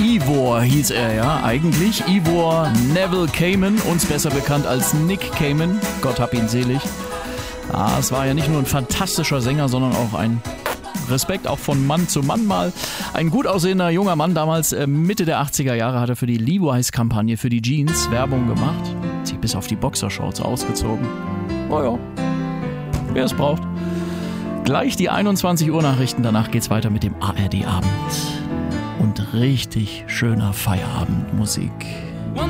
Ivor hieß er ja eigentlich. Ivor Neville Kamen, uns besser bekannt als Nick Kamen. Gott hab ihn selig. Es war ja nicht nur ein fantastischer Sänger, sondern auch ein Respekt, auch von Mann zu Mann mal. Ein gut aussehender junger Mann, damals Mitte der 80er Jahre hat er für die Levi's-Kampagne für die Jeans Werbung gemacht. Hat sich bis auf die Boxershorts ausgezogen. Oh ja, wer es braucht. Gleich die 21 Uhr Nachrichten, danach geht's weiter mit dem ARD-Abend. Und richtig schöner Feierabendmusik.